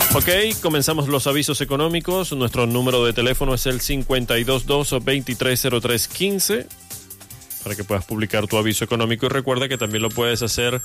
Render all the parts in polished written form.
Ok, comenzamos los avisos económicos. Nuestro número de teléfono es el 522-230315 para que puedas publicar tu aviso económico, y recuerda que también lo puedes hacer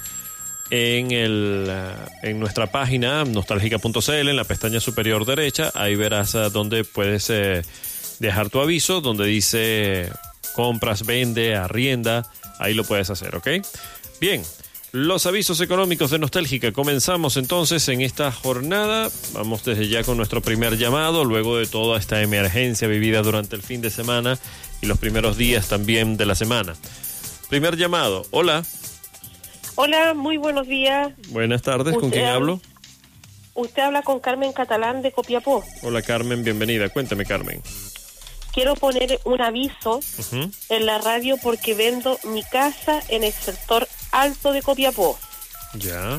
en nuestra página nostalgica.cl, en la pestaña superior derecha. Ahí verás dónde puedes dejar tu aviso, donde dice compras, vende, arrienda. Ahí lo puedes hacer, ¿ok? Bien. Los avisos económicos de Nostálgica. Comenzamos entonces en esta jornada. Vamos desde ya con nuestro primer llamado, luego de toda esta emergencia vivida durante el fin de semana y los primeros días también de la semana. Primer llamado. Hola. Hola, muy buenos días. Buenas tardes. ¿Con quién hablo? Usted habla con Carmen Catalán de Copiapó. Hola, Carmen, bienvenida. Cuénteme, Carmen. Quiero poner un aviso en la radio porque vendo mi casa en el sector alto de Copiapó. Ya.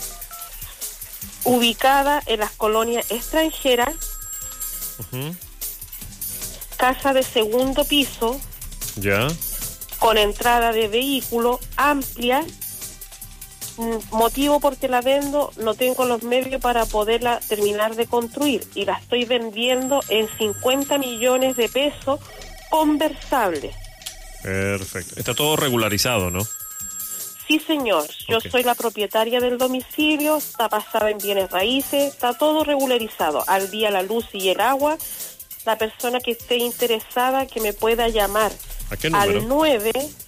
Ubicada en las colonias extranjeras. Casa de segundo piso. Ya. Con entrada de vehículo amplia. Motivo porque la vendo, no tengo los medios para poderla terminar de construir y la estoy vendiendo en 50 millones de pesos conversables. Perfecto. Está todo regularizado, ¿no? Sí, señor. Yo soy la propietaria del domicilio, está pasada en bienes raíces, está todo regularizado. Al día la luz y el agua. La persona que esté interesada que me pueda llamar. ¿A qué número? Al 9...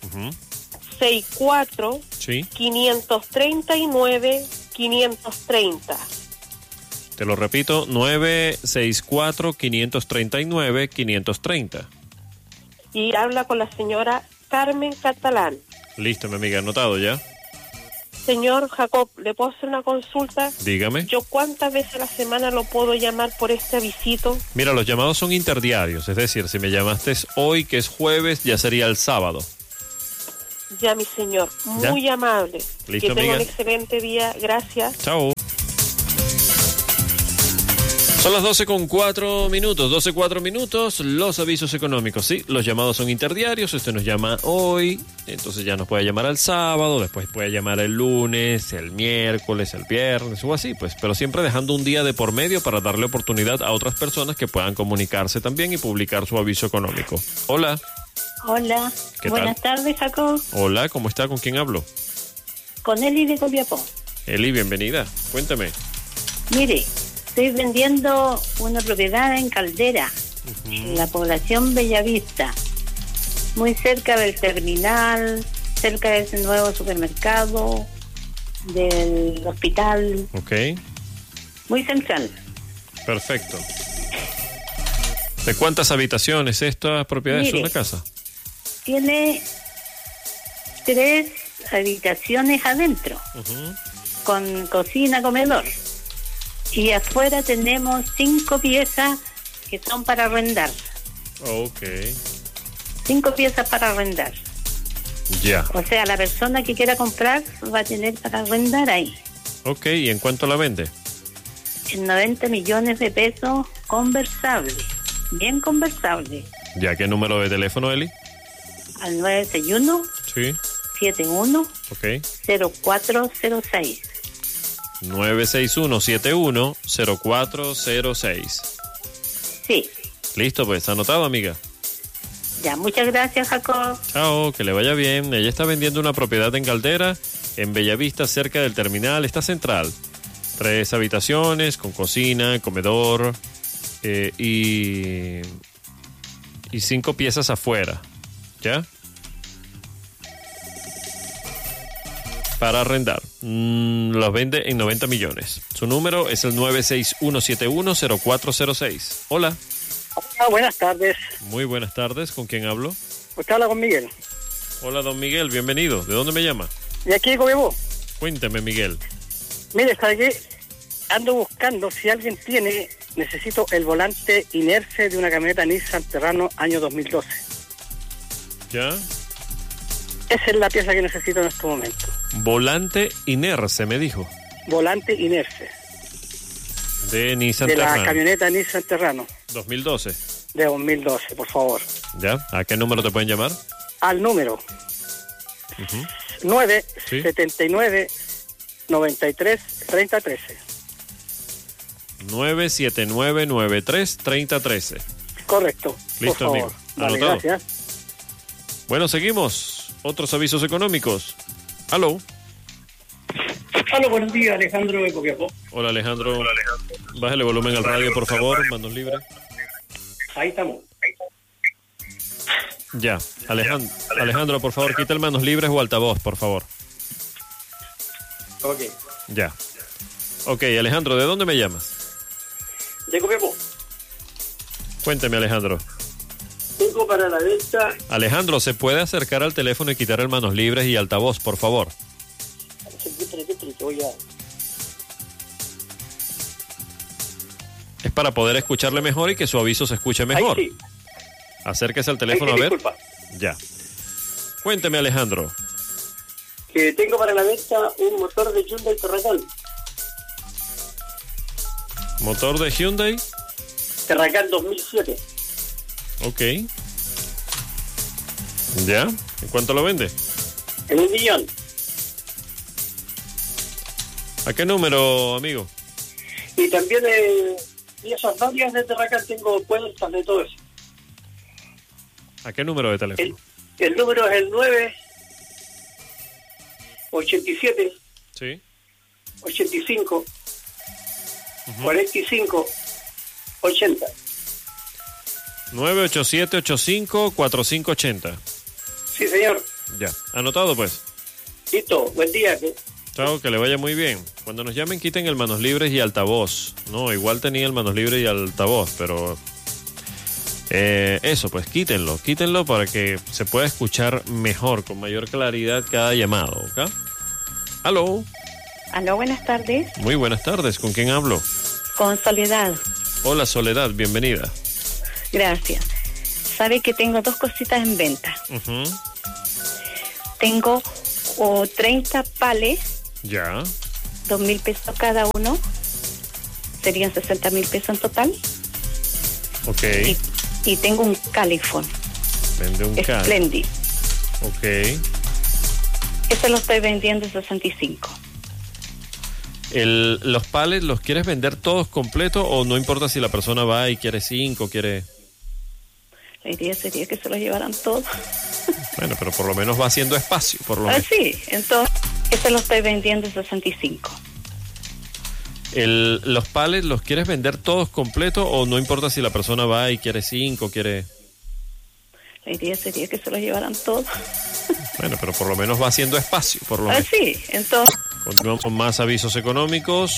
64 sí. 539 530. Te lo repito, 964 539 530. Y habla con la señora Carmen Catalán. Listo, mi amiga, anotado ya. Señor Jacob, ¿le puedo hacer una consulta? Dígame. ¿Yo cuántas veces a la semana lo puedo llamar por este avisito? Mira, los llamados son interdiarios, es decir, si me llamaste hoy, que es jueves, ya sería el sábado. Ya, mi señor. Muy ¿Ya? amable. Listo, que tenga amiga. un excelente día. Gracias. Chao. Son las 12:04, 12:04 minutos, los avisos económicos, sí, los llamados son interdiarios. Usted nos llama hoy, entonces ya nos puede llamar al sábado, después puede llamar el lunes, el miércoles, el viernes o así, pues, pero siempre dejando un día de por medio para darle oportunidad a otras personas que puedan comunicarse también y publicar su aviso económico. Hola. Hola, ¿Qué buenas tardes, Jacob. Hola, ¿cómo está? ¿Con quién hablo? Con Eli de Copiapó. Eli, bienvenida. Cuéntame. Mire, estoy vendiendo una propiedad en Caldera, en la población Bellavista, muy cerca del terminal, cerca de ese nuevo supermercado, del hospital. Ok. Muy central. Perfecto. ¿De cuántas habitaciones esta propiedad? Mire, es una casa? Tiene 3 habitaciones adentro, con cocina, comedor. Y afuera tenemos 5 piezas que son para arrendar. Ok. 5 piezas para arrendar. Ya. O sea, la persona que quiera comprar va a tener para arrendar ahí. Ok, ¿y en cuánto la vende? En 90 millones de pesos conversable. Bien conversable. ¿Ya qué número de teléfono, Eli? Al 961 Sí. 71 Ok. 0406. 961-71-0406. Sí. Listo, pues, anotado, amiga. Ya, muchas gracias, Jacob. Chao, que le vaya bien. Ella está vendiendo una propiedad en Caldera, en Bellavista, cerca del terminal. Está central. 3 habitaciones con cocina, comedor y 5 piezas afuera. ¿Ya? Para arrendar. Los vende en 90 millones. Su número es el 961-71-0406. Hola. Hola, buenas tardes. Muy buenas tardes. ¿Con quién hablo? Usted habla con Miguel. Hola, don Miguel. Bienvenido. ¿De dónde me llama? ¿Y aquí de Copiapó? Cuénteme, Miguel. Mire, ¿sabe qué? Ando buscando, si alguien tiene, necesito el volante inerce de una camioneta Nissan Terrano año 2012. ¿Ya? Esa es la pieza que necesito en este momento. Volante inerce, me dijo. Volante inerce. De Nissan de Terrano. La camioneta Nissan Terrano. 2012. De 2012, por favor. ¿Ya? ¿A qué número te pueden llamar? Al número 979 93 30 13. 97993-3013. Correcto. Listo, por amigo. favor. Vale, Anotado. gracias. Bueno, seguimos. Otros avisos económicos. Aló. Hola, buenos días, Alejandro de Copiapó. Hola, Alejandro. Bájale volumen al radio, por favor. Manos libres. Ahí estamos. Ya. Alejandro, por favor, quita el manos libres o altavoz, por favor. Ok. Ya. Ok, Alejandro, ¿de dónde me llamas? De Copiapó. Cuénteme, Alejandro. Tengo para la venta. Alejandro, ¿se puede acercar al teléfono y quitar el manos libres y altavoz, por favor? Es para poder escucharle mejor y que su aviso se escuche mejor. Ahí sí. Acérquese al teléfono Ahí sí, a ver. disculpa. Ya. Cuénteme, Alejandro. Que tengo para la venta un motor de Hyundai Terracal. Motor de Hyundai. Terracal 2007. Ok. ¿Ya? ¿En cuánto lo vende? En 1 millón. ¿A qué número, amigo? Y también piezas varias de Terracal, tengo puertas de todo eso. ¿A qué número de teléfono? El número es el 987 Sí. 85 45 80. 987-85-4580. Sí, señor. Ya. Anotado, pues. Listo, buen día. Chao, que le vaya muy bien. Cuando nos llamen, quiten el manos libres y altavoz. No, igual tenía el manos libres y altavoz, pero... eso, pues quítenlo para que se pueda escuchar mejor, con mayor claridad cada llamado, ¿ok? Aló. Aló, buenas tardes. Muy buenas tardes, ¿con quién hablo? Con Soledad. Hola, Soledad, bienvenida. Gracias. Sabe que tengo 2 cositas en venta. Ujú. Tengo 30 pales, Ya. 2.000 pesos cada uno. Serían 60.000 pesos en total. Ok. Y tengo un Califón. Vende un carro. Splendid. Ok. Ese lo estoy vendiendo en 65. ¿Los palets los quieres vender todos completos o no importa si la persona va y quiere 5, quiere...? La idea sería que se los llevaran todos. Bueno, pero por lo menos va haciendo espacio, por lo menos. Sí, entonces, ese lo estoy vendiendo en 65. ¿Los palets los quieres vender todos completos o no importa si la persona va y quiere 5, quiere...? La idea sería que se los llevaran todos. Bueno, pero por lo menos va haciendo espacio, por lo menos. Sí, entonces... Continuamos con más avisos económicos.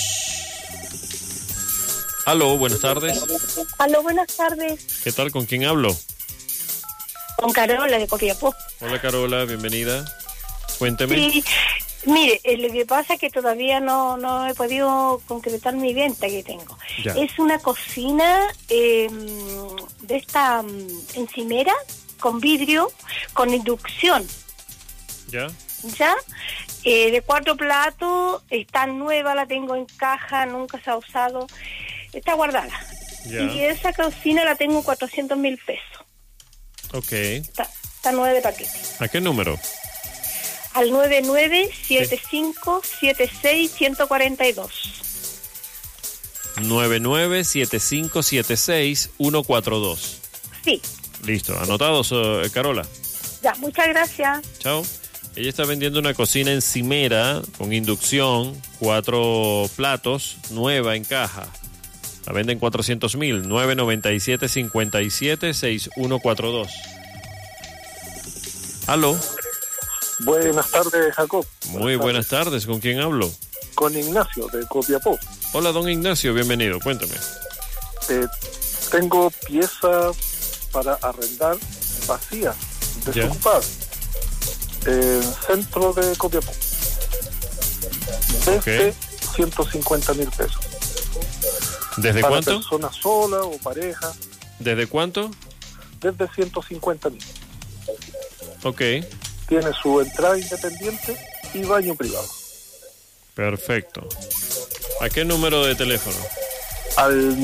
Aló, buenas tardes. Aló, buenas tardes. ¿Qué tal? ¿Con quién hablo? Con Carola de Copiapó. Hola, Carola, bienvenida. Cuénteme. Sí, mire, lo que pasa es que todavía no he podido concretar mi venta que tengo. Ya. Es una cocina de esta encimera con vidrio, con inducción, ¿Ya? ¿ya? De 4 platos, está nueva, la tengo en caja, nunca se ha usado, está guardada. Ya. Y esa cocina la tengo en 400.000 pesos. Ok. Está nueva de paquete. ¿A qué número? Al 997576-142. 997576-142. Sí, Listo, anotado, Carola. ya, muchas gracias. Chao. Ella está vendiendo una cocina encimera con inducción, 4 platos, nueva en caja. La venden 400.000, 997-57-6142. Aló. Buenas tardes, Jacob. Muy buenas tardes. ¿Con quién hablo? Con Ignacio, de Copiapó. Hola, don Ignacio. Bienvenido. Cuéntame. Tengo piezas para arrendar vacías, desocupadas, centro de Copiapó. Desde 150.000 pesos. ¿Desde para cuánto? Persona sola o pareja. ¿Desde cuánto? Desde 150.000. Ok. Tiene su entrada independiente y baño privado. Perfecto. ¿A qué número de teléfono? Al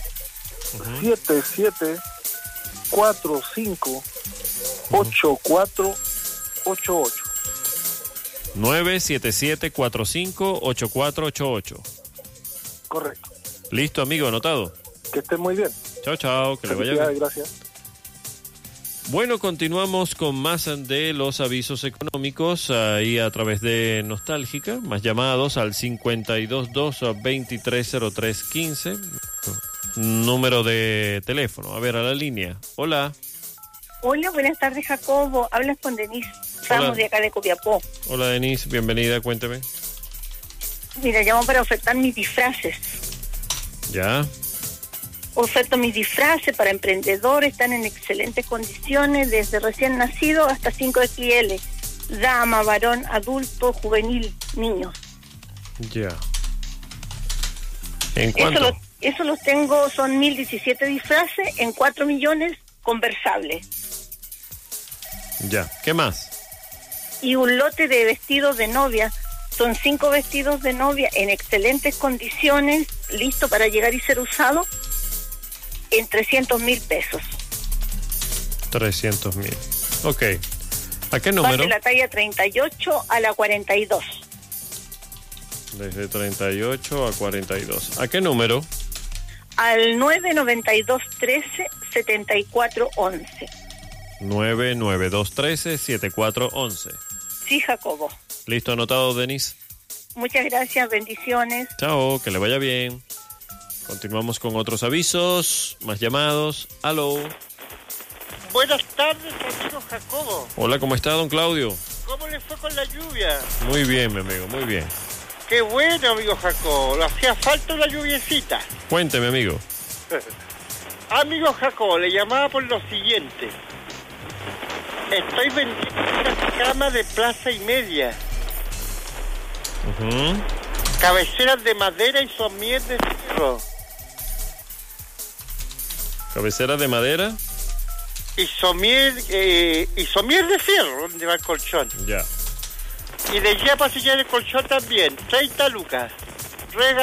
97745 8488. 977-45-8488. Correcto. Listo, amigo, anotado. Que estén muy bien. Chao, chao, que le vaya bien. Gracias. Bueno, continuamos con más de los avisos económicos ahí a través de Nostálgica. Más llamados al 522-230315. Número de teléfono. A ver, a la línea. Hola. Hola, buenas tardes, Jacobo. Hablas con Denise Ramos de acá de Copiapó. Hola, Denise. Bienvenida. Cuénteme. Mira, llamo para ofertar mis disfraces. Ya. Oferto mis disfraces para emprendedores, están en excelentes condiciones, desde recién nacido hasta 5XL, dama, varón, adulto, juvenil, niños. Ya. ¿En cuánto? Eso los tengo, son 1017 disfraces en 4 millones conversables. Ya. ¿Qué más? Y un lote de vestidos de novia, son 5 vestidos de novia en excelentes condiciones, listo para llegar y ser usado, en 300.000 pesos. 300.000. Ok. ¿A qué número? Va de la talla 38 a la 42. Desde 38 a 42. ¿A qué número? Al 99213-7411. 99213-7411. Sí, Jacobo. Listo, anotado, Denise. Muchas gracias, bendiciones. Chao, que le vaya bien. Continuamos con otros avisos, más llamados. Aló. Buenas tardes, amigo Jacobo. Hola, ¿cómo está, don Claudio? ¿Cómo le fue con la lluvia? Muy bien, mi amigo, muy bien. Qué bueno, amigo Jacobo. Le hacía falta una lluviecita. Cuénteme, amigo. Amigo Jacobo, le llamaba por lo siguiente. Estoy vendiendo una cama de plaza y media. Cabeceras de madera y somier de fierro. ¿Cabecera de madera? Y somier de fierro, donde va el colchón. Ya. Y de ya para sellar el colchón también, 30 lucas.